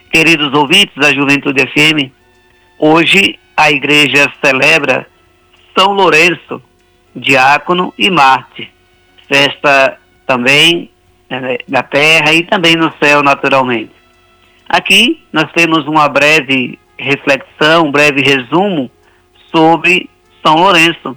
Queridos ouvintes da Juventude FM, hoje a igreja celebra São Lourenço, diácono e mártir. Festa também na terra e também no céu, naturalmente. Aqui nós temos uma breve reflexão, um breve resumo sobre São Lourenço,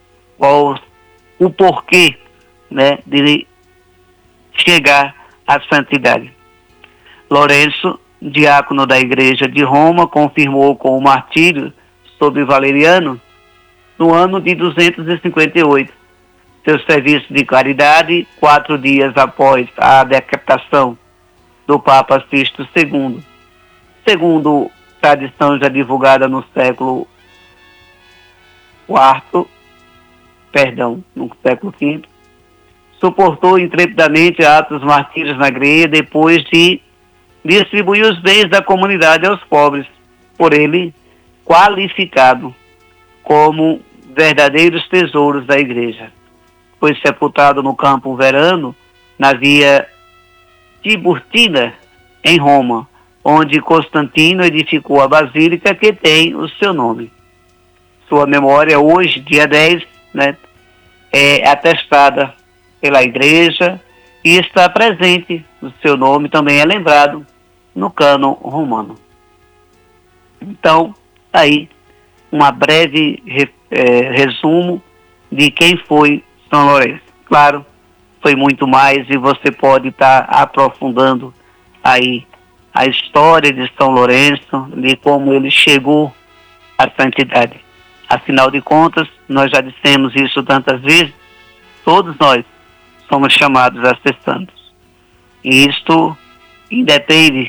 o porquê, de chegar à santidade. Lourenço, diácono da Igreja de Roma, confirmou com o martírio sobre Valeriano no ano de 258 seu serviço de caridade 4 dias após a decapitação do Papa Sisto II. Segundo tradição já divulgada no século V, suportou intrepidamente atos martírios na grelha depois de distribuir os bens da comunidade aos pobres, por ele qualificado como verdadeiros tesouros da igreja. Foi sepultado no Campo Verano, na Via Tiburtina, em Roma, onde Constantino edificou a basílica que tem o seu nome. Sua memória hoje, dia 10, é atestada pela igreja e está presente, o seu nome também é lembrado no cânon romano. Então, aí, uma breve resumo de quem foi São Lourenço. Claro, foi muito mais e você pode estar aprofundando aí a história de São Lourenço, de como ele chegou à santidade. Afinal de contas, nós já dissemos isso tantas vezes, todos nós somos chamados a ser santos. E isto independe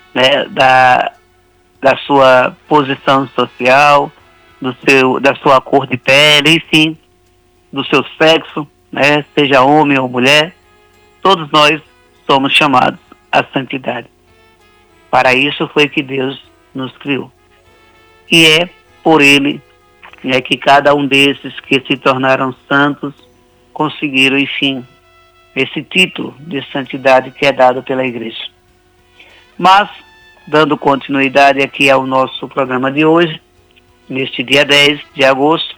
da sua posição social, da sua cor de pele, enfim, do seu sexo, seja homem ou mulher, todos nós somos chamados à santidade. Para isso foi que Deus nos criou. E é por ele que cada um desses que se tornaram santos conseguiram, enfim, esse título de santidade que é dado pela igreja. Mas, dando continuidade aqui ao nosso programa de hoje, neste dia 10 de agosto,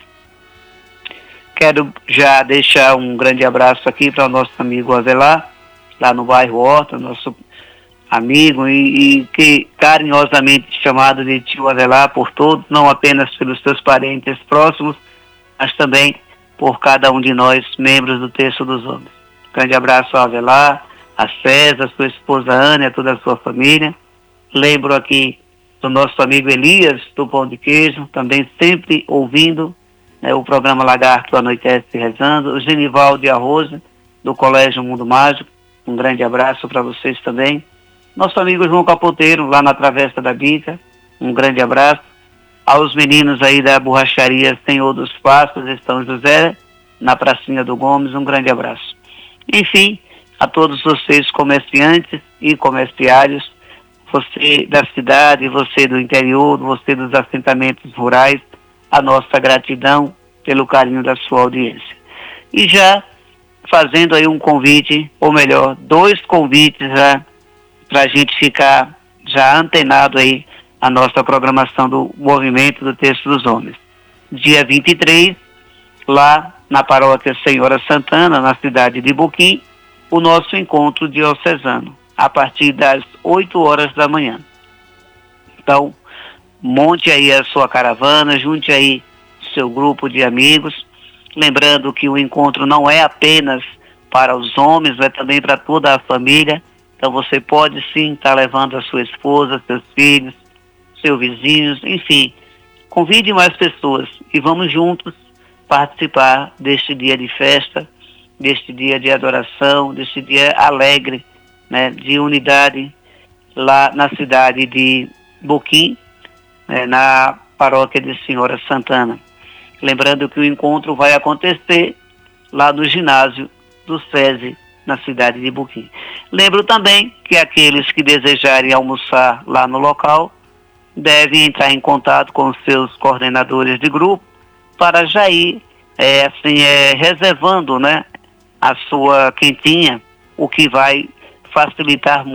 quero já deixar um grande abraço aqui para o nosso amigo Avelar, lá no bairro Horta, nosso amigo e que carinhosamente chamado de tio Avelar por todos, não apenas pelos seus parentes próximos, mas também por cada um de nós, membros do Terço dos Homens. Grande abraço a Avelar, a César, sua esposa Ana e a toda a sua família. Lembro aqui do nosso amigo Elias, do Pão de Queijo, também sempre ouvindo o programa Lagarto Anoitece Rezando. O Genival de Arroza, do Colégio Mundo Mágico, um grande abraço para vocês também. Nosso amigo João Capoteiro, lá na Travessa da Bica, um grande abraço. Aos meninos aí da borracharia Senhor dos Passos e São José, na Pracinha do Gomes, um grande abraço. Enfim, a todos vocês comerciantes e comerciários, você da cidade, você do interior, você dos assentamentos rurais, a nossa gratidão pelo carinho da sua audiência. E já fazendo aí um convite, ou melhor, 2 convites já, para a gente ficar já antenado aí a nossa programação do Movimento do Terço dos Homens. Dia 23, lá na Paróquia Senhora Santana, na cidade de Boquim, o nosso encontro diocesano, a partir das 8 horas da manhã. Então, monte aí a sua caravana, junte aí o seu grupo de amigos, lembrando que o encontro não é apenas para os homens, é também para toda a família. Então você pode sim estar levando a sua esposa, seus filhos, seus vizinhos, enfim, convide mais pessoas e vamos juntos participar deste dia de festa, deste dia de adoração, deste dia alegre, de unidade lá na cidade de Boquim, na paróquia de Senhora Santana. Lembrando que o encontro vai acontecer lá no ginásio do SESI, na cidade de Boquim. Lembro também que aqueles que desejarem almoçar lá no local devem entrar em contato com os seus coordenadores de grupo para já ir reservando a sua quentinha, o que vai facilitar muito